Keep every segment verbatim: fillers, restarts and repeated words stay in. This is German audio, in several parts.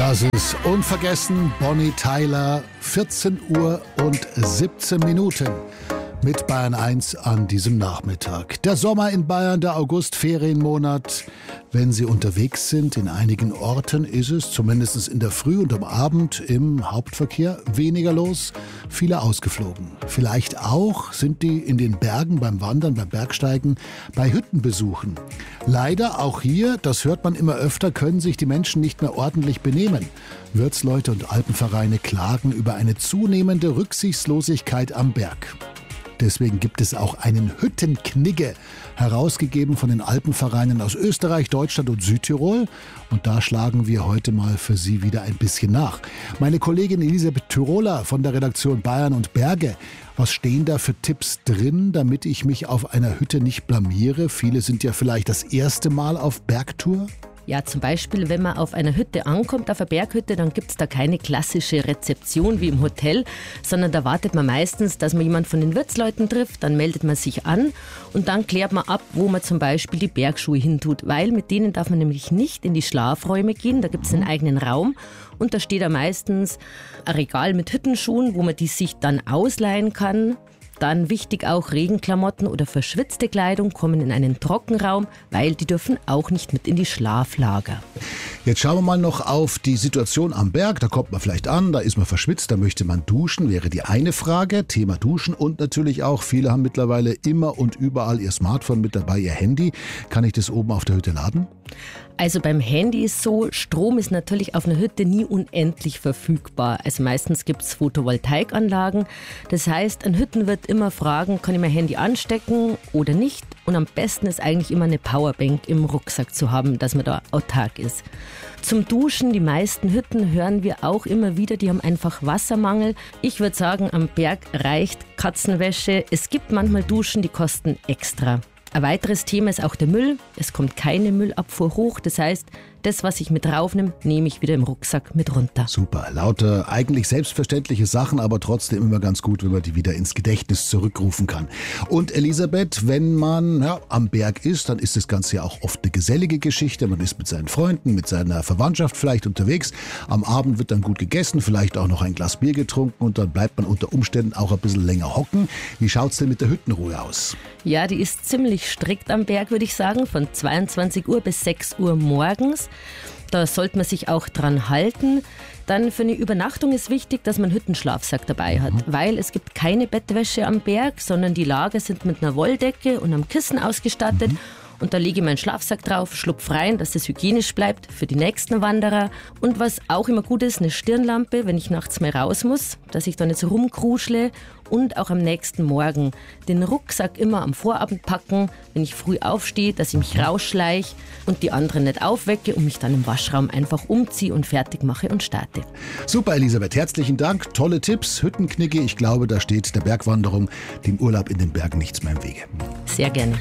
Das ist unvergessen, Bonnie Tyler, vierzehn Uhr und siebzehn Minuten mit Bayern eins an diesem Nachmittag. Der Sommer in Bayern, der August, Ferienmonat. Wenn Sie unterwegs sind, in einigen Orten ist es, zumindest in der Früh und am Abend im Hauptverkehr, weniger los, viele ausgeflogen. Vielleicht auch sind die in den Bergen beim Wandern, beim Bergsteigen, bei Hüttenbesuchen. Leider auch hier, das hört man immer öfter, können sich die Menschen nicht mehr ordentlich benehmen. Wirtsleute und Alpenvereine klagen über eine zunehmende Rücksichtslosigkeit am Berg. Deswegen gibt es auch einen Hüttenknigge, herausgegeben von den Alpenvereinen aus Österreich, Deutschland und Südtirol. Und da schlagen wir heute mal für Sie wieder ein bisschen nach. Meine Kollegin Elisabeth Tiroler von der Redaktion Bayern und Berge. Was stehen da für Tipps drin, damit ich mich auf einer Hütte nicht blamiere? Viele sind ja vielleicht das erste Mal auf Bergtour. Ja, zum Beispiel, wenn man auf einer Hütte ankommt, auf einer Berghütte, dann gibt es da keine klassische Rezeption wie im Hotel, sondern da wartet man meistens, dass man jemanden von den Wirtsleuten trifft, dann meldet man sich an und dann klärt man ab, wo man zum Beispiel die Bergschuhe hintut, weil mit denen darf man nämlich nicht in die Schlafräume gehen, da gibt es einen eigenen Raum und da steht da meistens ein Regal mit Hüttenschuhen, wo man die sich dann ausleihen kann. Dann wichtig auch, Regenklamotten oder verschwitzte Kleidung kommen in einen Trockenraum, weil die dürfen auch nicht mit in die Schlaflager. Jetzt schauen wir mal noch auf die Situation am Berg. Da kommt man vielleicht an, da ist man verschwitzt, da möchte man duschen, wäre die eine Frage. Thema Duschen und natürlich auch, viele haben mittlerweile immer und überall ihr Smartphone mit dabei, ihr Handy. Kann ich das oben auf der Hütte laden? Also beim Handy ist so, Strom ist natürlich auf einer Hütte nie unendlich verfügbar. Also meistens gibt es Photovoltaikanlagen. Das heißt, ein Hüttenwirt immer fragen, kann ich mein Handy anstecken oder nicht? Und am besten ist eigentlich immer eine Powerbank im Rucksack zu haben, dass man da autark ist. Zum Duschen, die meisten Hütten hören wir auch immer wieder, die haben einfach Wassermangel. Ich würde sagen, am Berg reicht Katzenwäsche. Es gibt manchmal Duschen, die kosten extra. Ein weiteres Thema ist auch der Müll. Es kommt keine Müllabfuhr hoch. Das heißt, das, was ich mit draufnehme, nehme ich wieder im Rucksack mit runter. Super, lauter eigentlich selbstverständliche Sachen, aber trotzdem immer ganz gut, wenn man die wieder ins Gedächtnis zurückrufen kann. Und Elisabeth, wenn man ja, am Berg ist, dann ist das Ganze ja auch oft eine gesellige Geschichte. Man ist mit seinen Freunden, mit seiner Verwandtschaft vielleicht unterwegs. Am Abend wird dann gut gegessen, vielleicht auch noch ein Glas Bier getrunken und dann bleibt man unter Umständen auch ein bisschen länger hocken. Wie schaut's denn mit der Hüttenruhe aus? Ja, die ist ziemlich strikt am Berg, würde ich sagen, von zweiundzwanzig Uhr bis sechs Uhr morgens. Da sollte man sich auch dran halten. Dann für eine Übernachtung ist wichtig, dass man einen Hüttenschlafsack dabei hat, mhm. weil es gibt keine Bettwäsche am Berg, sondern die Lager sind mit einer Wolldecke und einem Kissen ausgestattet. Mhm. Und da lege ich meinen Schlafsack drauf, schlupf rein, dass es hygienisch bleibt für die nächsten Wanderer. Und was auch immer gut ist, eine Stirnlampe, wenn ich nachts mal raus muss, dass ich dann jetzt rumkruschle. Und auch am nächsten Morgen den Rucksack immer am Vorabend packen, wenn ich früh aufstehe, dass ich mich rausschleiche und die anderen nicht aufwecke und mich dann im Waschraum einfach umziehe und fertig mache und starte. Super, Elisabeth, herzlichen Dank. Tolle Tipps, Hüttenknicke. Ich glaube, da steht der Bergwanderung, dem Urlaub in den Bergen nichts mehr im Wege. Sehr gerne.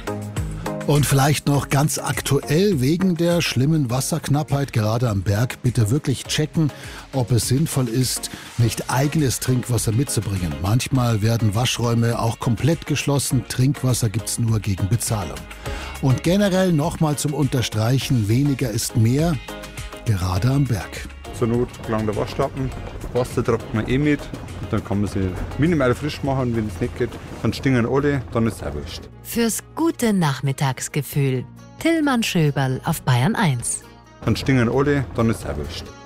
Und vielleicht noch ganz aktuell wegen der schlimmen Wasserknappheit gerade am Berg bitte wirklich checken, ob es sinnvoll ist, nicht eigenes Trinkwasser mitzubringen. Manchmal werden Waschräume auch komplett geschlossen. Trinkwasser gibt's nur gegen Bezahlung. Und generell nochmal zum Unterstreichen, weniger ist mehr, gerade am Berg. Zur Not gelangt der Waschlappen, Wasser tropft man eh mit. Dann kann man sie minimal frisch machen, wenn es nicht geht. Dann stinken alle, dann ist es auch wurscht. Fürs gute Nachmittagsgefühl. Tillmann Schöberl auf Bayern eins. Dann stinken alle, dann ist es auch wurscht.